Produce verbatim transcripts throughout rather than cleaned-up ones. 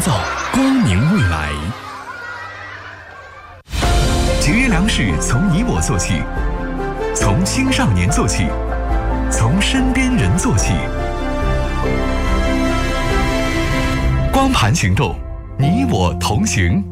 造光明未来。节约粮食从你我做起，从青少年做起，从身边人做起。光盘行动，你我同行。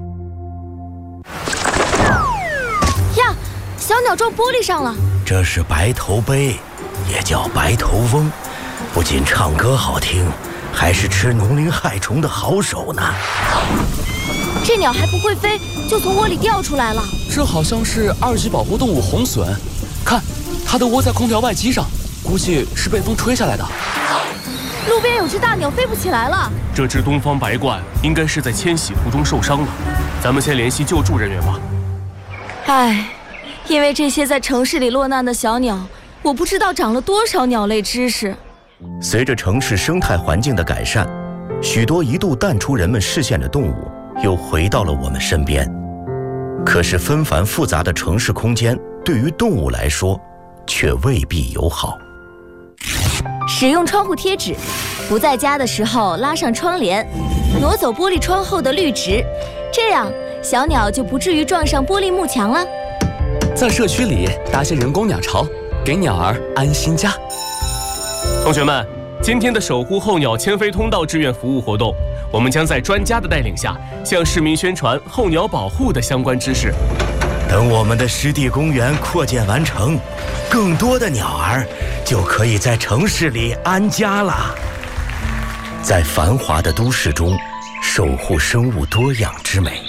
呀，小鸟撞玻璃上了。 这是白头鹎，也叫白头翁，不仅唱歌好听，还是吃农林害虫的好手呢。 这鸟还不会飞，就从窝里掉出来了。 这好像是二级保护动物红隼，看，它的窝在空调外机上，估计是被风吹下来的。 路边有只大鸟飞不起来了。 这只东方白鹳应该是在迁徙途中受伤了，咱们先联系救助人员吧。 唉，因为这些在城市里落难的小鸟，我不知道长了多少鸟类知识。 随着城市生态环境的改善，许多一度淡出人们视线的动物又回到了我们身边。可是纷繁复杂的城市空间对于动物来说却未必友好。 使用窗户贴纸，不在家的时候拉上窗帘，挪走玻璃窗后的绿植，这样小鸟就不至于撞上玻璃幕墙了。 在社区里搭些人工鸟巢，给鸟儿安心家。 同学们，今天的守护候鸟迁飞通道志愿服务活动，我们将在专家的带领下，向市民宣传候鸟保护的相关知识。 等我们的湿地公园扩建完成，更多的鸟儿就可以在城市里安家了。在繁华的都市中，守护生物多样之美。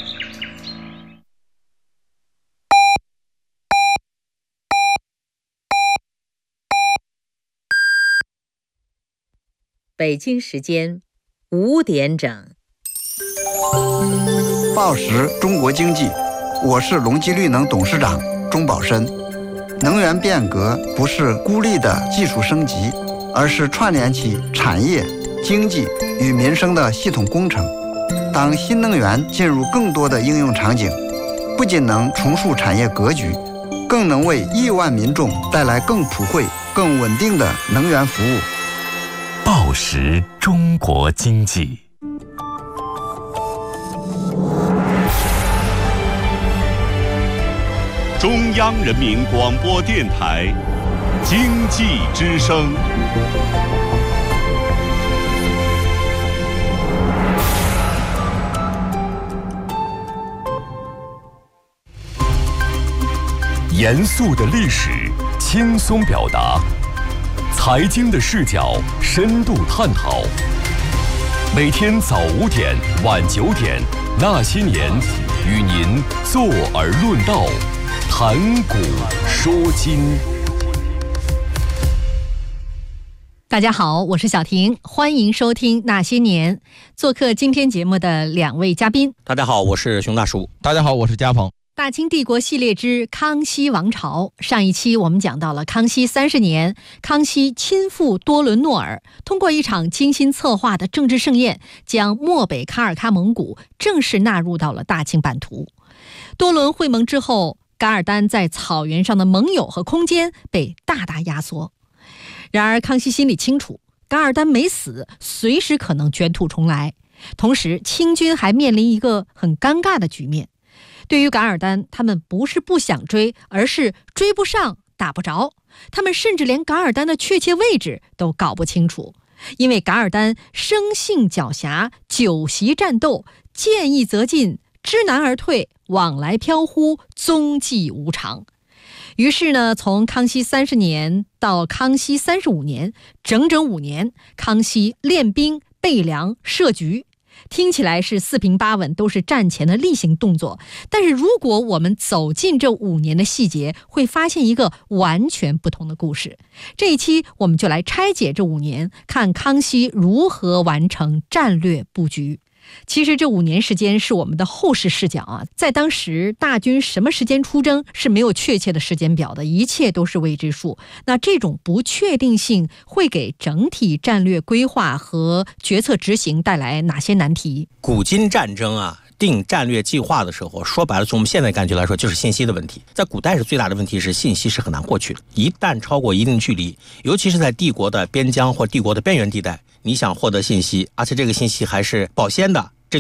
北京时间五点整。 报时中国经济，我是隆基绿能董事长钟宝申。能源变革不是孤立的技术升级，而是串联起产业、经济与民生的系统工程。当新能源进入更多的应用场景，不仅能重塑产业格局，更能为亿万民众带来更普惠、更稳定的能源服务。 报时中国经济。 中央人民广播电台经济之声。 严肃的历史，轻松表达；财经的视角，深度探讨。每天早五点、晚九点，那些年，与您坐而论道。谈古说今。 大家好，我是小婷，欢迎收听《那些年》。做客今天节目的两位嘉宾。 大家好，我是熊大叔。 大家好，我是家鹏。 大清帝国系列之康熙王朝，上一期我们讲到了康熙三十年，康熙亲赴多伦诺尔，通过一场精心策划的政治盛宴，将漠北卡尔喀蒙古正式纳入到了大清版图。多伦会盟之后，噶尔丹在草原上的盟友和空间被大大压缩。然而康熙心里清楚，噶尔丹没死，随时可能卷土重来。同时清军还面临一个很尴尬的局面。对于噶尔丹，他们不是不想追，而是追不上，打不着。他们甚至连噶尔丹的确切位置都搞不清楚，因为噶尔丹生性狡黠，久习战斗，见义则进，知难而退，往来飘忽，踪迹无常。于是呢，从康熙三十年到康熙三十五年，整整五年，康熙练兵、备粮、设局，听起来是四平八稳，都是战前的例行动作。但是如果我们走进这五年的细节，会发现一个完全不同的故事。这一期我们就来拆解这五年，看康熙如何完成战略布局。其实这五年时间是我们的后世视角啊，在当时大军什么时间出征是没有确切的时间表的，一切都是未知数。那这种不确定性会给整体战略规划和决策执行带来哪些难题？ 古今战争啊，定战略计划的时候，说白了从我们现在感觉来说就是信息的问题。在古代是最大的问题是信息是很难获取的，一旦超过一定距离，尤其是在帝国的边疆或帝国的边缘地带，你想获得信息，而且这个信息还是保鲜的，